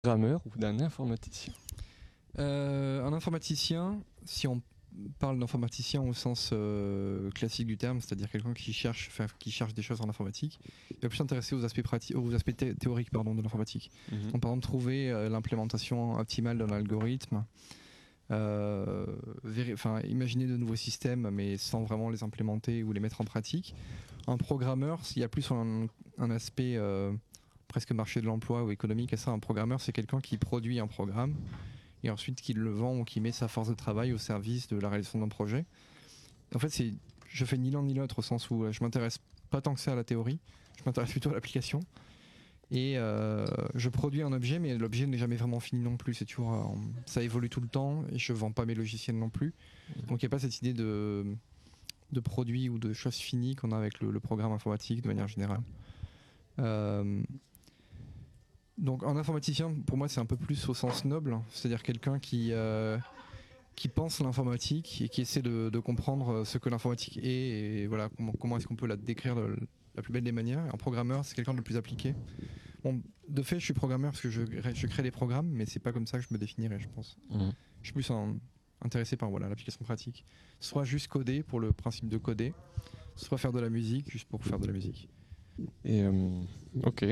programmeur ou d'un informaticien? Un informaticien, si on parle d'informaticien au sens classique du terme, c'est-à-dire quelqu'un qui cherche des choses en informatique, il va plus s'intéresser aux aspects théoriques de l'informatique. Mhm. Donc par exemple trouver l'implémentation optimale d'un algorithme, imaginer de nouveaux systèmes mais sans vraiment les implémenter ou les mettre en pratique. Un programmeur, il y a plus un aspect presque marché de l'emploi ou économique à ça. Un programmeur, c'est quelqu'un qui produit un programme et ensuite qui le vend ou qui met sa force de travail au service de la réalisation d'un projet. En fait, je fais ni l'un ni l'autre au sens où je m'intéresse pas tant que ça à la théorie, je m'intéresse plutôt à l'application. Et je produis un objet, mais l'objet n'est jamais vraiment fini non plus. C'est toujours, ça évolue tout le temps et je vends pas mes logiciels non plus. Donc il n'y a pas cette idée de produits ou de choses finies qu'on a avec le programme informatique de manière générale. Donc un informaticien, pour moi, c'est un peu plus au sens noble, c'est-à-dire quelqu'un qui pense l'informatique et qui essaie de comprendre ce que l'informatique est et voilà, comment est-ce qu'on peut la décrire de la plus belle des manières. Et un programmeur, c'est quelqu'un de plus appliqué. Bon, de fait, je suis programmeur parce que je crée des programmes, mais c'est pas comme ça que je me définirais, je pense. Mhm. Je suis plus intéressé par l'application pratique. Soit juste coder pour le principe de coder, soit faire de la musique juste pour faire de la musique. Et ok.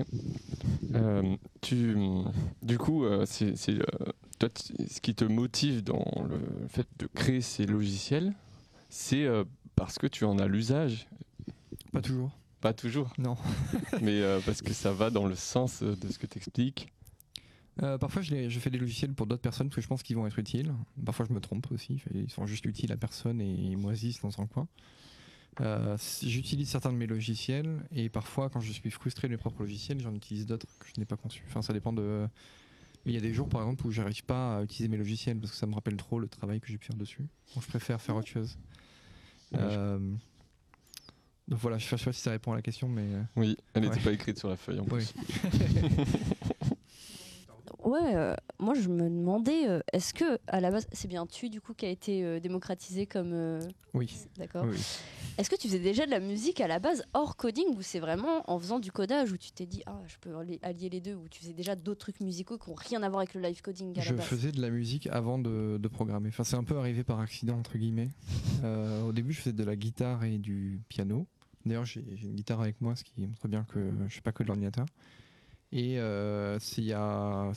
Du coup, toi, ce qui te motive dans le fait de créer ces logiciels, c'est parce que tu en as l'usage. Pas toujours. Pas toujours. Non. Mais parce que ça va dans le sens de ce que tu expliques. Parfois, je fais des logiciels pour d'autres personnes parce que je pense qu'ils vont être utiles. Parfois, je me trompe aussi. Ils sont juste utiles à personne et ils moisissent dans un coin. J'utilise certains de mes logiciels et parfois quand je suis frustré de mes propres logiciels j'en utilise d'autres que je n'ai pas conçus. Enfin ça dépend de... Mais il y a des jours par exemple où j'arrive pas à utiliser mes logiciels parce que ça me rappelle trop le travail que j'ai pu faire dessus. Donc je préfère faire autre chose. Donc voilà, je sais pas si ça répond à la question mais... Oui, elle n'était pas écrite sur la feuille en plus. Ouais, moi je me demandais, est-ce que à la base c'est bien tu du coup qui a été démocratisé comme... Oui. D'accord. Oui. Est-ce que tu faisais déjà de la musique à la base hors coding ou c'est vraiment en faisant du codage où tu t'es dit je peux allier les deux, ou tu faisais déjà d'autres trucs musicaux qui n'ont rien à voir avec le live coding à la base? Je faisais de la musique avant de programmer. Enfin c'est un peu arrivé par accident entre guillemets. Au début je faisais de la guitare et du piano. D'ailleurs j'ai une guitare avec moi, ce qui montre bien que je fais pas que de l'ordinateur. Et c'est il y a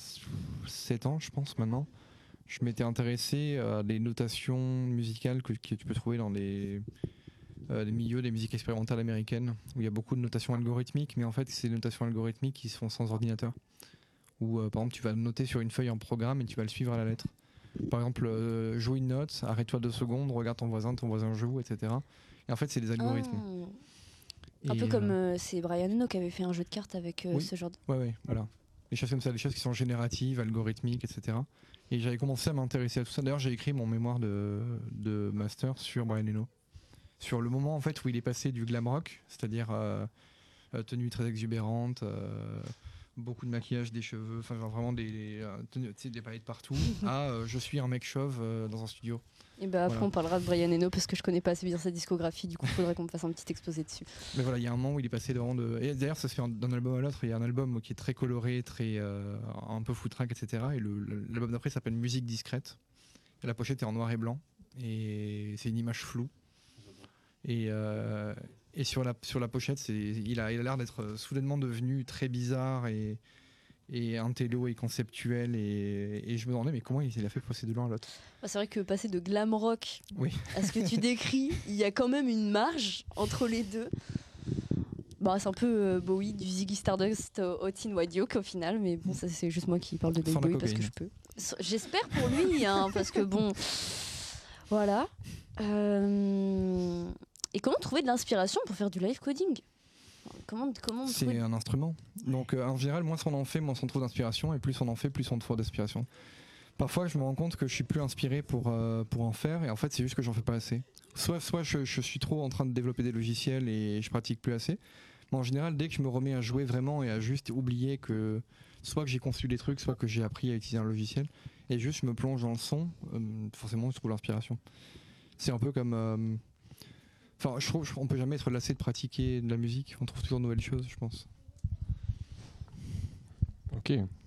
7 ans, je pense maintenant, je m'étais intéressé à des notations musicales que tu peux trouver dans les milieux des musiques expérimentales américaines, où il y a beaucoup de notations algorithmiques, mais en fait, c'est des notations algorithmiques qui se font sans ordinateur. Où, par exemple, tu vas noter sur une feuille un programme et tu vas le suivre à la lettre. Par exemple, joue une note, arrête-toi 2 secondes, regarde ton voisin joue, etc. Et en fait, c'est des algorithmes. Un peu comme c'est Brian Eno qui avait fait un jeu de cartes avec ce genre de... Ouais, voilà. Des choses comme ça, des choses qui sont génératives, algorithmiques, etc. Et j'avais commencé à m'intéresser à tout ça. D'ailleurs, j'ai écrit mon mémoire de master sur Brian Eno. Sur le moment en fait où il est passé du glam rock, c'est-à-dire tenue très exubérante, beaucoup de maquillage, des cheveux, enfin genre vraiment des paillettes partout, je suis un mec chauve dans un studio. Et bah après on parlera de Brian Eno parce que je connais pas assez bien sa discographie, du coup il faudrait qu'on me fasse un petit exposé dessus. Mais voilà, il y a un moment où il est passé vraiment de... Et d'ailleurs ça se fait d'un album à l'autre, il y a un album qui est très coloré, très un peu foutraque, etc. Et l'album d'après s'appelle Musique discrète. Et la pochette est en noir et blanc, et c'est une image floue. Et sur la pochette, il a l'air d'être soudainement devenu très bizarre et intello et conceptuel et je me demandais mais comment il a fait passer de l'un à l'autre. C'est vrai que passer de glam rock à ce que tu décris, il y a quand même une marge entre les deux. C'est un peu Bowie, du Ziggy Stardust au Teen White Yoke au final, mais bon, ça c'est juste moi qui parle de David Bowie parce que je peux. J'espère pour lui, parce que bon, voilà. Et comment trouver de l'inspiration pour faire du live coding? Comment C'est un instrument. Donc en général, moins on en fait, moins on trouve d'inspiration, et plus on en fait, plus on trouve d'inspiration. Parfois, je me rends compte que je suis plus inspiré pour en faire, et en fait, c'est juste que j'en fais pas assez. Soit je suis trop en train de développer des logiciels et je pratique plus assez. Mais en général, dès que je me remets à jouer vraiment et à juste oublier que soit que j'ai conçu des trucs, soit que j'ai appris à utiliser un logiciel, et juste je me plonge dans le son, forcément, je trouve l'inspiration. C'est un peu comme... Enfin, je trouve qu'on peut jamais être lassé de pratiquer de la musique. On trouve toujours de nouvelles choses, je pense. Ok.